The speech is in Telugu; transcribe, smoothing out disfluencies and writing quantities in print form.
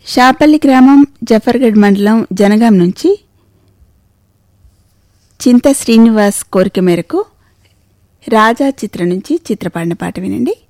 షాపల్లి గ్రామం జఫర్గఢ్ మండలం జనగాం నుంచి చింత శ్రీనివాస్ కోరిక మేరకు రాజా చిత్రం నుంచి చిత్రపాడిన పాట వినండి.